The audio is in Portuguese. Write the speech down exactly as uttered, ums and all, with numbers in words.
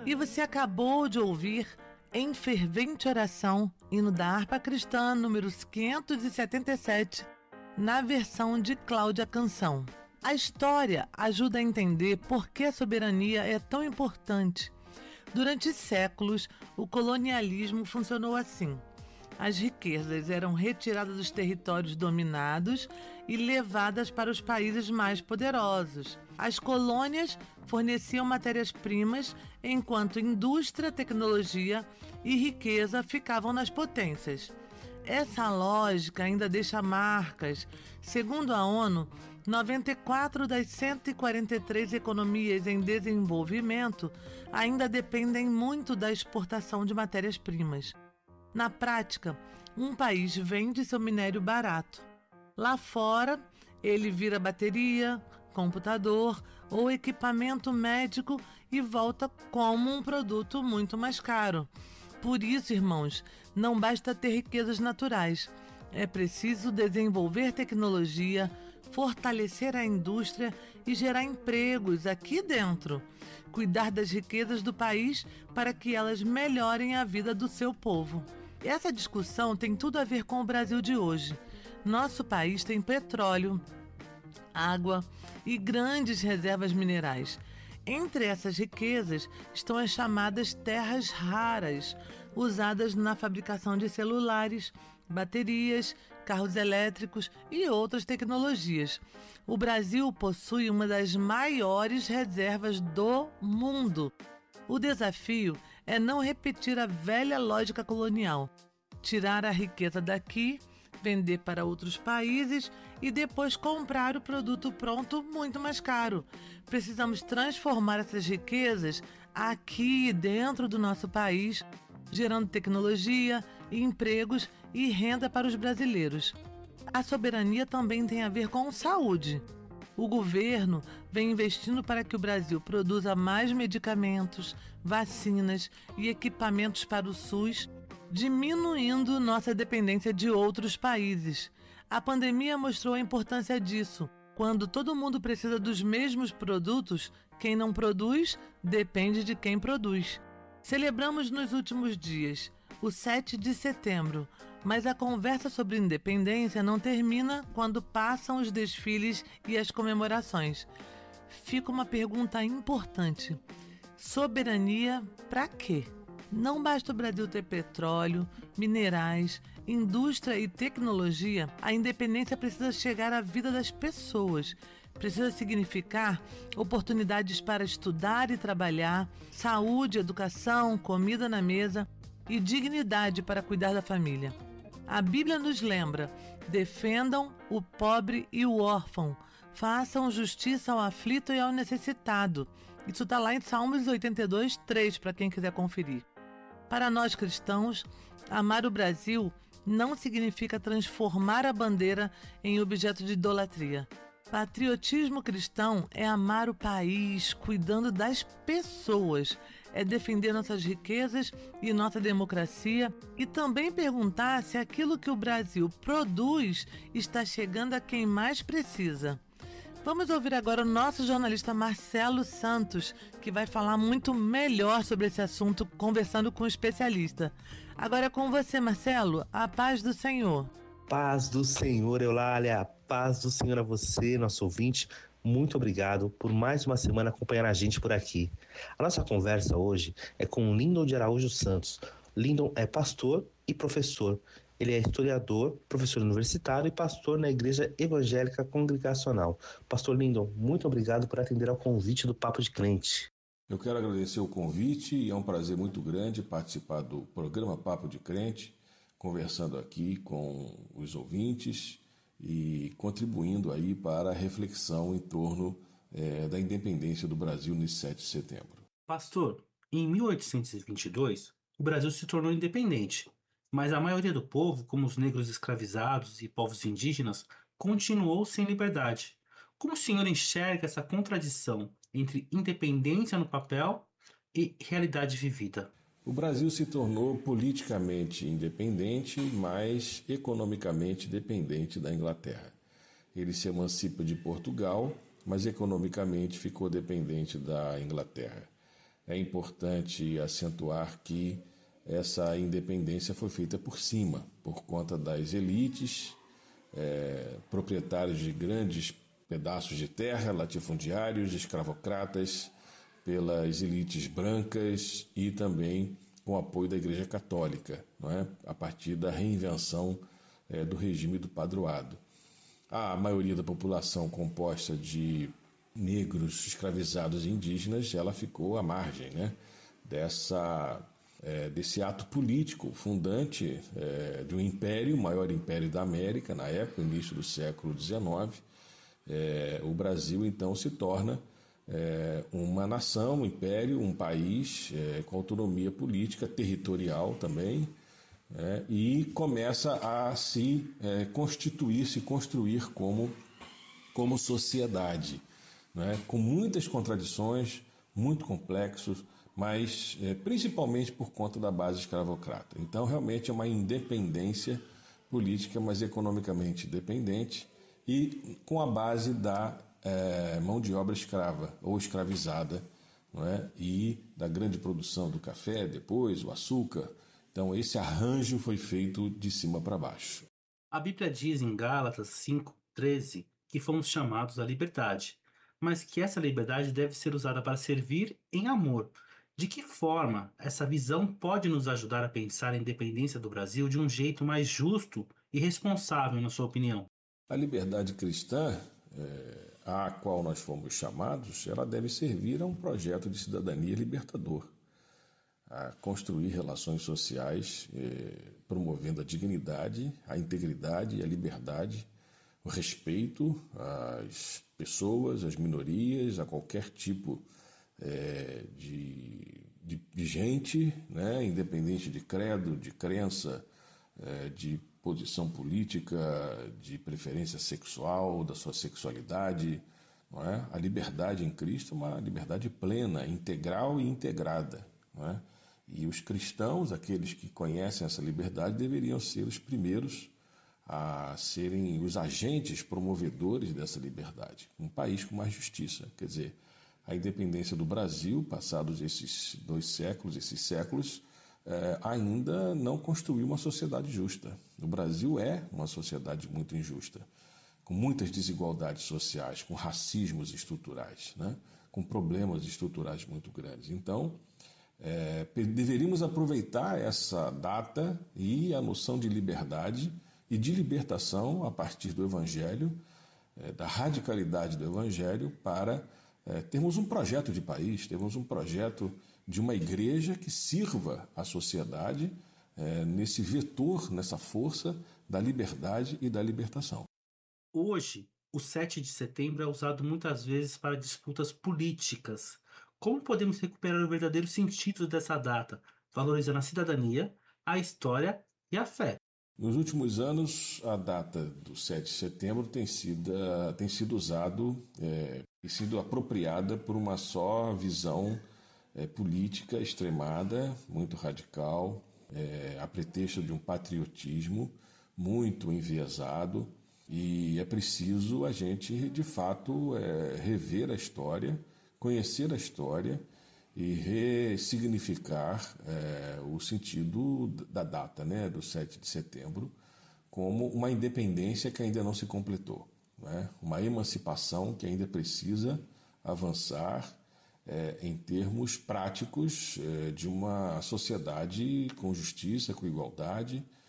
E você acabou de ouvir Em Fervente Oração, hino da harpa cristã, número quinhentos e setenta e sete, na versão de Cláudia Canção. A história ajuda a entender por que a soberania é tão importante. Durante séculos, o colonialismo funcionou assim. As riquezas eram retiradas dos territórios dominados e levadas para os países mais poderosos. As colônias forneciam matérias-primas, enquanto indústria, tecnologia e riqueza ficavam nas potências. Essa lógica ainda deixa marcas. Segundo a ONU, noventa e quatro das cento e quarenta e três economias em desenvolvimento ainda dependem muito da exportação de matérias-primas. Na prática, um país vende seu minério barato. Lá fora, ele vira bateria, computador ou equipamento médico e volta como um produto muito mais caro. Por isso, irmãos, não basta ter riquezas naturais. É preciso desenvolver tecnologia, fortalecer a indústria e gerar empregos aqui dentro. Cuidar das riquezas do país para que elas melhorem a vida do seu povo. Essa discussão tem tudo a ver com o Brasil de hoje. Nosso país tem petróleo, água e grandes reservas minerais. Entre essas riquezas estão as chamadas terras raras, usadas na fabricação de celulares, baterias, carros elétricos e outras tecnologias. O Brasil possui uma das maiores reservas do mundo. O desafio é não repetir a velha lógica colonial, tirar a riqueza daqui, vender para outros países e depois comprar o produto pronto muito mais caro. Precisamos transformar essas riquezas aqui dentro do nosso país, gerando tecnologia, empregos e renda para os brasileiros. A soberania também tem a ver com saúde. O governo vem investindo para que o Brasil produza mais medicamentos, vacinas e equipamentos para o SUS, diminuindo nossa dependência de outros países. A pandemia mostrou a importância disso. Quando todo mundo precisa dos mesmos produtos, quem não produz depende de quem produz. Celebramos nos últimos dias o sete de setembro, mas a conversa sobre independência não termina quando passam os desfiles e as comemorações. Fica uma pergunta importante: soberania para quê? Não basta o Brasil ter petróleo, minerais, indústria e tecnologia. A independência precisa chegar à vida das pessoas. Precisa significar oportunidades para estudar e trabalhar, saúde, educação, comida na mesa e dignidade para cuidar da família. A Bíblia nos lembra: defendam o pobre e o órfão, façam justiça ao aflito e ao necessitado. Isso está lá em Salmos oitenta e dois, três, para quem quiser conferir. Para nós cristãos, amar o Brasil não significa transformar a bandeira em objeto de idolatria. Patriotismo cristão é amar o país, cuidando das pessoas, é defender nossas riquezas e nossa democracia e também perguntar se aquilo que o Brasil produz está chegando a quem mais precisa. Vamos ouvir agora o nosso jornalista Marcelo Santos, que vai falar muito melhor sobre esse assunto, conversando com um especialista. Agora é com você, Marcelo. A paz do Senhor. Paz do Senhor, Eulália. Paz do Senhor a você, nosso ouvinte. Muito obrigado por mais uma semana acompanhar a gente por aqui. A nossa conversa hoje é com Lindon de Araújo Santos. Lindon é pastor e professor. Ele é historiador, professor universitário e pastor na Igreja Evangélica Congregacional. Pastor Lindon, muito obrigado por atender ao convite do Papo de Crente. Eu quero agradecer o convite e é um prazer muito grande participar do programa Papo de Crente, conversando aqui com os ouvintes e contribuindo aí para a reflexão em torno é, da independência do Brasil nesse sete de setembro. Pastor, em mil oitocentos e vinte e dois, o Brasil se tornou independente. Mas a maioria do povo, como os negros escravizados e povos indígenas, continuou sem liberdade. Como o senhor enxerga essa contradição entre independência no papel e realidade vivida? O Brasil se tornou politicamente independente, mas economicamente dependente da Inglaterra. Ele se emancipa de Portugal, mas economicamente ficou dependente da Inglaterra. é importante acentuar que essa independência foi feita por cima, por conta das elites, é, proprietários de grandes pedaços de terra, latifundiários, escravocratas, pelas elites brancas e também com o apoio da Igreja Católica, não é? A partir da reinvenção é, do regime do padroado. A maioria da população composta de negros escravizados e indígenas, ela ficou à margem, né, dessa, é, desse ato político fundante é, de um império, o maior império da América, na época, início do século dezenove. É, o Brasil, então, se torna é, uma nação, um império, um país é, com autonomia política, territorial também, é, e começa a se é, constituir, se construir como, como sociedade, né, com muitas contradições, muito complexos, mas é, principalmente por conta da base escravocrata. Então, realmente é uma independência política, mas economicamente dependente e com a base da é, mão de obra escrava ou escravizada, não é? E da grande produção do café, depois o açúcar. Então, esse arranjo foi feito de cima para baixo. A Bíblia diz em Gálatas cinco, treze que fomos chamados à liberdade, mas que essa liberdade deve ser usada para servir em amor. De que forma essa visão pode nos ajudar a pensar a independência do Brasil de um jeito mais justo e responsável, na sua opinião? A liberdade cristã, é, à qual nós fomos chamados, ela deve servir a um projeto de cidadania libertador, a construir relações sociais, é, promovendo a dignidade, a integridade e a liberdade, o respeito às pessoas, às minorias, a qualquer tipo é, de, de, de gente, né, independente de credo, de crença, é, de posição política, de preferência sexual, da sua sexualidade. Não é? A liberdade em Cristo é uma liberdade plena, integral e integrada. Não é? E os cristãos, aqueles que conhecem essa liberdade, deveriam ser os primeiros a serem os agentes promovedores dessa liberdade. Um país com mais justiça. Quer dizer, a independência do Brasil, passados esses dois séculos, esses séculos, é, ainda não construiu uma sociedade justa. O Brasil é uma sociedade muito injusta, com muitas desigualdades sociais, com racismos estruturais, né? Com problemas estruturais muito grandes. Então, é, deveríamos aproveitar essa data e a noção de liberdade e de libertação a partir do Evangelho, é, da radicalidade do Evangelho, para é, termos um projeto de país, termos um projeto de uma igreja que sirva à sociedade é, nesse vetor, nessa força da liberdade e da libertação. Hoje, o sete de setembro é usado muitas vezes para disputas políticas. Como podemos recuperar o verdadeiro sentido dessa data, valorizando a cidadania, a história e a fé? Nos últimos anos, a data do sete de setembro tem sido, tem sido usado é, e sido apropriada por uma só visão é, política extremada, muito radical, é, a pretexto de um patriotismo muito enviesado, e é preciso a gente, de fato, é, rever a história, conhecer a história e ressignificar é, o sentido da data, né, do sete de setembro, como uma independência que ainda não se completou, né? Uma emancipação que ainda precisa avançar é, em termos práticos é, de uma sociedade com justiça, com igualdade,